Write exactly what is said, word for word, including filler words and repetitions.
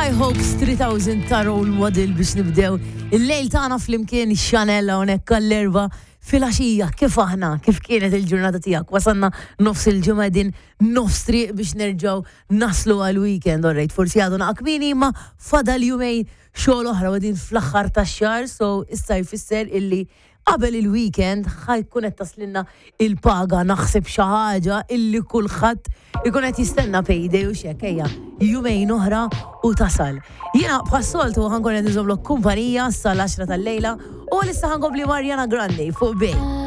High Hopes three thousand ta' role model biex nibdew il-lejl tagħna flimkien ix-Chanel hawnhekk għall-erba' fil-għaxija kif aħna, kif kienet il-ġurnata tiegħek. Wasanna nofs il-ġimgħa din nofs triq biex nerġgħu naslu għall-weekend. Alright, forsi għadu naqkmini imma fadal jumejn xogħol oħra din fl-aħħar tax-xahar, so issa jfisser illi qabel il-weekend ħajkun qed taslinna il-paga naħseb xi ħaġa illi kulħadd ikun qed jistenna payday u x'hekk ejja jumejn oħra u tasal. Jiena bħas-soltu ħankun qed niżomlok kumpanija sal-għaxra tal-lejla u issa ħankompli Mariana Grande fuq bej.